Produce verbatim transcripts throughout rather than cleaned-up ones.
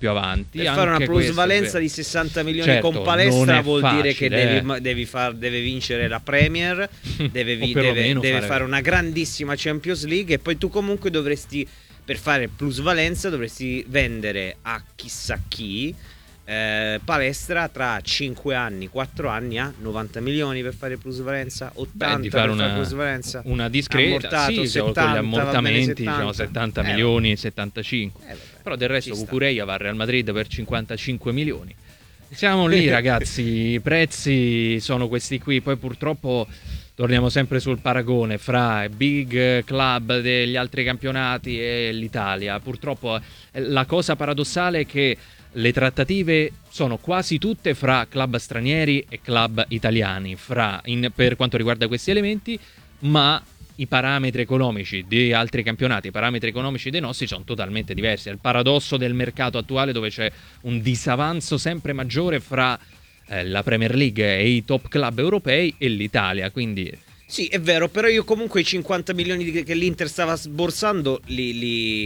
più avanti. Per fare una Anche questo è plusvalenza vero. di sessanta milioni Certo, con palestra vuol facile, dire che eh. devi, devi, far, deve vincere la Premier, deve, vi, deve, deve fare... fare una grandissima Champions League, e poi tu comunque dovresti, per fare plusvalenza, dovresti vendere a chissà chi eh, palestra tra cinque anni, quattro anni a novanta milioni per fare plusvalenza, ottanta Beh, di per fare fare una, plusvalenza, una discreta, ammortato, sì, settanta, con gli ammortamenti settanta. diciamo settanta eh, milioni, settantacinque. Eh, vabbè, però del resto ci sta. Cucurella va al Real Madrid per cinquantacinque milioni. Siamo lì, ragazzi, i prezzi sono questi qui. Poi purtroppo torniamo sempre sul paragone fra big club degli altri campionati e l'Italia. Purtroppo la cosa paradossale è che le trattative sono quasi tutte fra club stranieri e club italiani fra, in, per quanto riguarda questi elementi, ma i parametri economici di altri campionati, i parametri economici dei nostri sono totalmente diversi. È il paradosso del mercato attuale, dove c'è un disavanzo sempre maggiore fra eh, la Premier League e i top club europei e l'Italia, quindi... Sì, è vero, però io comunque i cinquanta milioni di- che l'Inter stava sborsando li,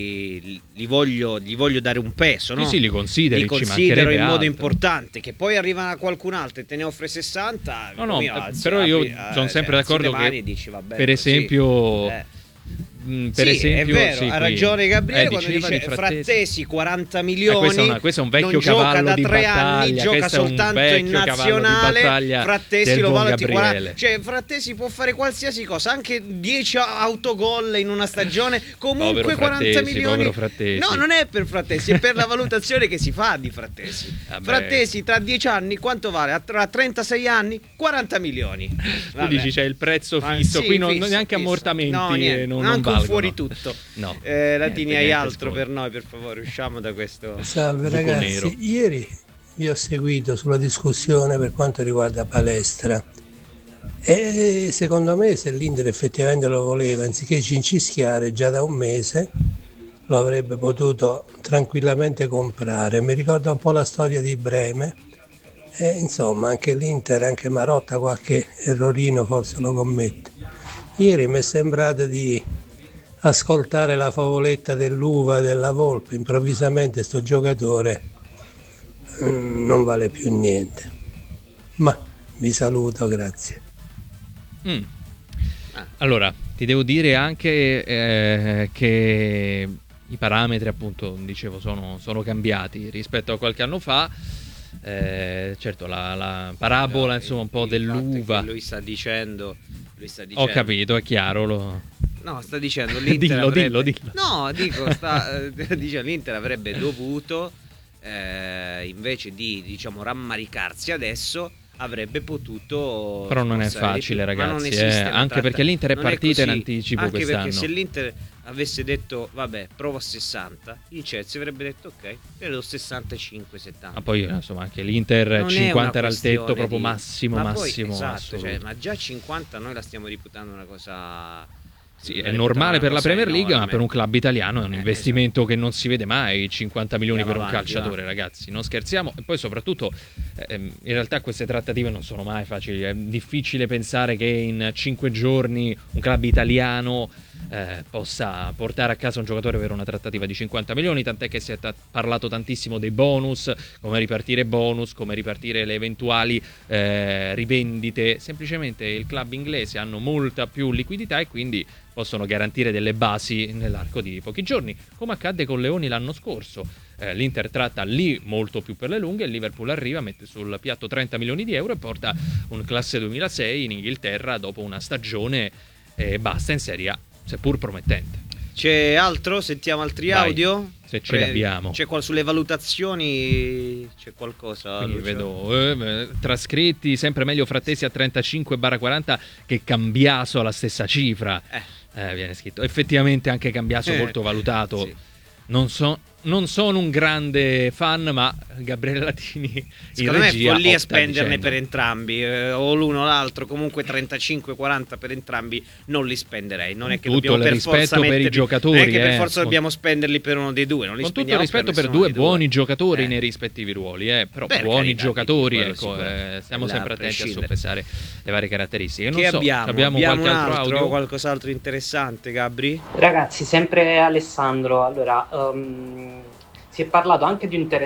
li, li voglio, gli voglio dare un peso, no? Sì, sì, li consideri, li ci considero mancherebbe in modo altro. importante. Che poi arriva qualcun altro e te ne offre sessanta, No, no, mi eh, alzi, però io apri, sono eh, sempre cioè, alzi d'accordo le mani che, e dici, vabbè, per così, esempio... eh. Mm, per sì, esempio, è vero, sì, ha qui- ragione Gabriele eh, quando diceva dice di Frattesi. Frattesi quaranta milioni, Eh, questo, è una, questo è un vecchio non gioca cavallo da di tre battaglia, anni, gioca questo è un soltanto vecchio in cavallo di nazionale. battaglia Frattesi del lo buon valuti Gabriele. quaranta, cioè Frattesi può fare qualsiasi cosa, anche dieci autogol in una stagione, comunque Povero quaranta Frattesi, milioni. povero Frattesi. No, non è per Frattesi, è per la valutazione che si fa di Frattesi. Vabbè. Frattesi tra dieci anni quanto vale? A tra trentasei anni quaranta milioni. Tu Vabbè. dici c'è il prezzo Ma fisso, sì, qui non, fisso, neanche fisso. ammortamenti No, niente, non, non anche un valgono. fuori tutto. No. Eh, Niente, Latini, hai niente, altro scusa. per noi, per favore, usciamo da questo. Salve buco ragazzi, nero. ieri vi ho seguito sulla discussione per quanto riguarda palestra e secondo me se l'Inter effettivamente lo voleva, anziché cincischiare già da un mese, lo avrebbe potuto tranquillamente comprare. Mi ricorda un po' la storia di Breme e insomma anche l'Inter, anche Marotta qualche errorino forse lo commette. Ieri mi è sembrato di ascoltare la favoletta dell'uva e della volpe, improvvisamente sto giocatore mm, non vale più niente. Ma vi saluto, grazie. Mm. Allora, ti devo dire anche eh, che i parametri, appunto, dicevo, sono, sono cambiati rispetto a qualche anno fa. Eh, certo, la, la parabola, No, insomma, un il- po' il dell'uva. fatto che Lui sta dicendo, lui sta dicendo Ho capito, è chiaro. Lo... No, sta dicendo l'Inter Dillo, avrebbe... dillo, dillo. No, dico, sta, eh, dice l'Inter avrebbe dovuto eh, invece di, diciamo, rammaricarsi adesso, avrebbe potuto. Però non è sforzare di facile, più. Ma non ragazzi, esiste eh, una anche tratta- perché l'Inter è non partita in così. anticipo Anche quest'anno. perché se l'Inter avesse detto vabbè, provo a sessanta, il Chelsea avrebbe detto ok, io do sessantacinque settanta. Ma poi insomma anche l'Inter Non è cinquanta una era il tetto questione proprio di- massimo, ma poi, massimo esatto, assoluto. cioè, ma già cinquanta noi la stiamo reputando una cosa. Sì, la è reputando normale una per la cosa Premier League, ma enorme. per un club italiano è un Eh, investimento che non si vede mai, cinquanta milioni per Andiamo un avanti, calciatore, va. ragazzi, non scherziamo. E poi soprattutto, ehm, in realtà queste trattative non sono mai facili, è difficile pensare che in cinque giorni un club italiano eh, possa portare a casa un giocatore per una trattativa di cinquanta milioni, tant'è che si è ta- parlato tantissimo dei bonus, come ripartire bonus, come ripartire le eventuali eh, rivendite. Semplicemente il club inglese hanno molta più liquidità e quindi possono garantire delle basi nell'arco di pochi giorni, come accadde con Leoni l'anno scorso. Eh, L'Inter tratta lì molto più per le lunghe, il Liverpool arriva, mette sul piatto trenta milioni di euro e porta un classe duemilasei in Inghilterra dopo una stagione e basta in Serie A, seppur promettente. C'è altro? Sentiamo altri Vai, audio? se ce li abbiamo. C'è qual- sulle valutazioni c'è qualcosa? Quindi Lucio? vedo eh, trascritti sempre meglio Frattesi a trentacinque quaranta che Cambiaso alla stessa cifra. Eh. Eh, viene scritto. Effettivamente anche Cambiaso Eh, molto valutato. sì. Non, so, non sono un grande fan, ma Gabriele Latini in Secondo me è regia follia opta spenderne dicendo, per entrambi, eh, o l'uno o l'altro, comunque trentacinque quaranta per entrambi non li spenderei. Non è che Tutto dobbiamo il per rispetto forza per i metterli- giocatori, non è che per eh, forza con- dobbiamo spenderli per uno dei due, non li con tutto il spendiamo rispetto per, nessuno due dei due. buoni giocatori Eh. nei rispettivi ruoli, eh, però Beh, buoni carità, giocatori, quello ecco, sicuramente. eh, stiamo Là, sempre a attenti a prescindere. soppesare le varie caratteristiche. Non Che so, abbiamo? abbiamo Abbiamo qualche un altro altro, audio? qualcos'altro interessante, Gabri? Ragazzi, sempre Alessandro. Allora, ehm, si è parlato anche di un